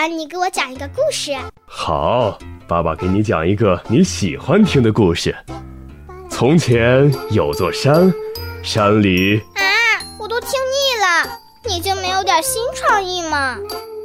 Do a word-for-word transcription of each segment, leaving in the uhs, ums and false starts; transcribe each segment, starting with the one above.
爸，你给我讲一个故事。 好，爸爸给你讲一个你喜欢听的故事。从前有座山，山里…… 啊，我都听腻了，你就没有点新创意吗？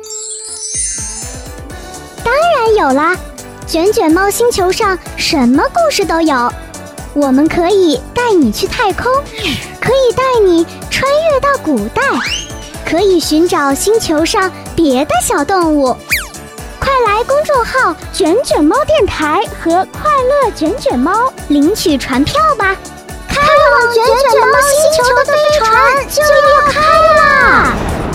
当然有啦，卷卷猫星球上什么故事都有。我们可以带你去太空，可以带你穿越到古代，可以寻找星球上别的小动物。快来公众号卷卷猫电台和快乐卷卷猫领取船票吧！开往卷卷猫星球的飞船就要开啦！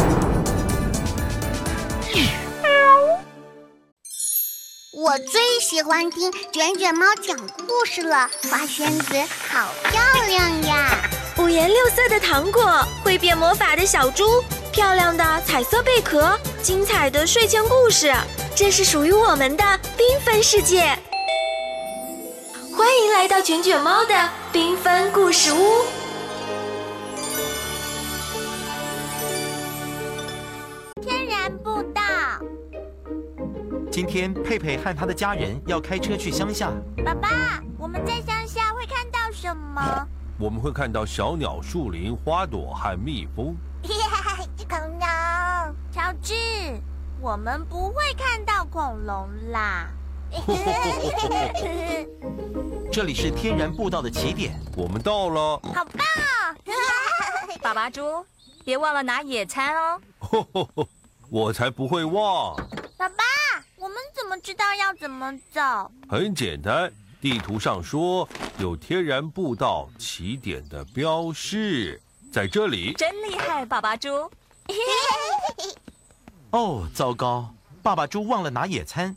我最喜欢听卷卷猫讲故事了，花仙子好漂亮呀！ 五颜六色的糖果，会变魔法的小猪，漂亮的彩色贝壳，精彩的睡前故事，这是属于我们的缤纷世界。欢迎来到卷卷猫的缤纷故事屋。 天然步道。 今天佩佩和他的家人要开车去乡下。 爸爸，我们在乡下会看到什么？ 我们会看到小鸟、树林、花朵和蜜蜂。 恐龙，乔治，我们不会看到恐龙啦。 这里是天然步道的起点， 我们到了。 好棒哦！ 爸爸猪，别忘了拿野餐哦。 我才不会忘。 爸爸，我们怎么知道要怎么走？ 很简单，地图上说有天然步道起点的标示，在这里。 真厉害，爸爸猪。 哦，糟糕，爸爸猪忘了拿野餐。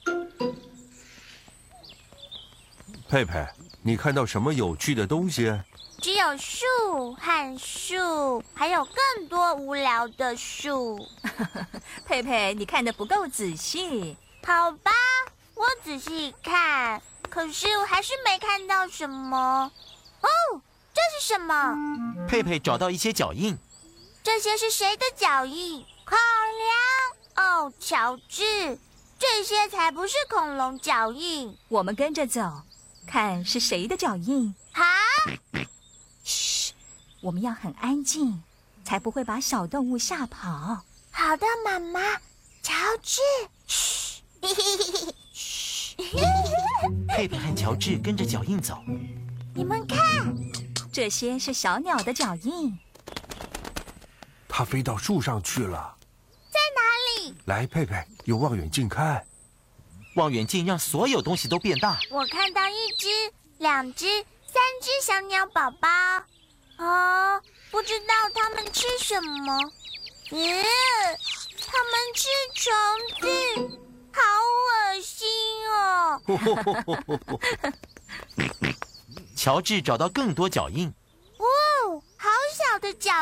佩佩，你看到什么有趣的东西？ 只有树和树，还有更多无聊的树。 佩佩，你看得不够仔细。 好吧，我仔细看，可是我还是没看到什么。哦，这是什么？ 佩佩找到一些脚印。 这些是谁的脚印？恐龙？哦，乔治，这些才不是恐龙脚印。 我们跟着走，看是谁的脚印。 好。 嘘，我们要很安静，才不会把小动物吓跑。 好的，妈妈。乔治，嘘， 嘘。佩佩和乔治跟着脚印走。 你们看， 这些是小鸟的脚印。 它飞到树上去了。 在哪里？ 来，佩佩，用望远镜看。 望远镜让所有东西都变大。 我看到一只、两只、三只小鸟宝宝。哦，不知道它们吃什么。嗯，它们吃虫子，好恶心哦。 乔治找到更多脚印。